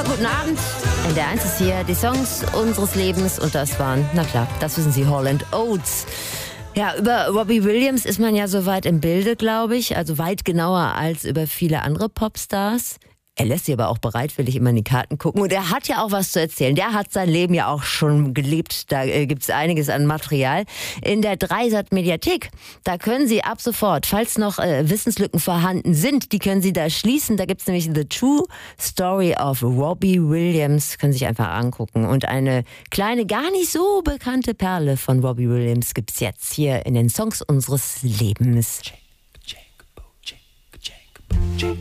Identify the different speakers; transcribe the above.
Speaker 1: Guten Abend. Der 1 ist hier, die Songs unseres Lebens und das waren, na klar, das wissen Sie, Hall & Oates. Ja, über Robbie Williams ist man ja so weit im Bilde, glaube ich, also weit genauer als über viele andere Popstars. Er lässt sie aber auch bereitwillig immer in die Karten gucken und er hat ja auch was zu erzählen. Der hat sein Leben ja auch schon gelebt, da gibt's einiges an Material. In der Dreisat-Mediathek, da können Sie ab sofort, falls noch Wissenslücken vorhanden sind, die können Sie da schließen. Da gibt's nämlich The True Story of Robbie Williams, können Sie sich einfach angucken. Und eine kleine, gar nicht so bekannte Perle von Robbie Williams gibt's jetzt hier in den Songs unseres Lebens.
Speaker 2: Check, check, check, check, check.